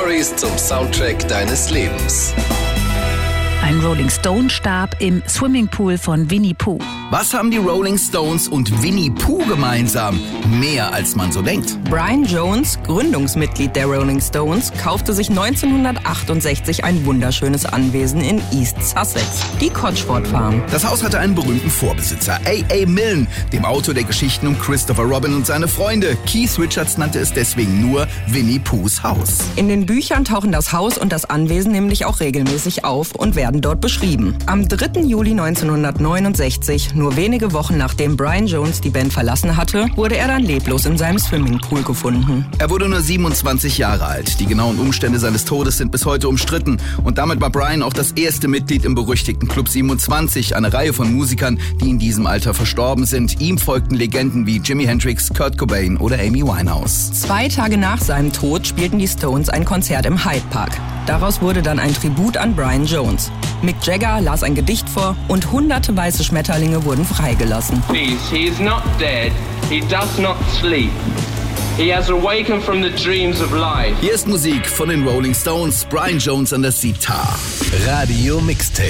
Stories zum Soundtrack deines Lebens. Ein Rolling Stone starb im Swimmingpool von Winnie Pooh. Was haben die Rolling Stones und Winnie Pooh gemeinsam? Mehr als man so denkt. Brian Jones, Gründungsmitglied der Rolling Stones, kaufte sich 1968 ein wunderschönes Anwesen in East Sussex, die Cotchford Farm. Das Haus hatte einen berühmten Vorbesitzer, A.A. Milne, dem Autor der Geschichten um Christopher Robin und seine Freunde. Keith Richards nannte es deswegen nur Winnie Poohs Haus. In den Büchern tauchen das Haus und das Anwesen nämlich auch regelmäßig auf und werden dort beschrieben. Am 3. Juli 1969, nur wenige Wochen nachdem Brian Jones die Band verlassen hatte, wurde er dann leblos in seinem Swimmingpool gefunden. Er wurde nur 27 Jahre alt. Die genauen Umstände seines Todes sind bis heute umstritten. Und damit war Brian auch das erste Mitglied im berüchtigten Club 27, eine Reihe von Musikern, die in diesem Alter verstorben sind. Ihm folgten Legenden wie Jimi Hendrix, Kurt Cobain oder Amy Winehouse. 2 Tage nach seinem Tod spielten die Stones ein Konzert im Hyde Park. Daraus wurde dann ein Tribut an Brian Jones. Mick Jagger las ein Gedicht vor und hunderte weiße Schmetterlinge wurden freigelassen. He is not dead, he does not sleep. He has awakened from the dreams of life. Hier ist Musik von den Rolling Stones, Brian Jones an der Sitar. Radio Mixtape.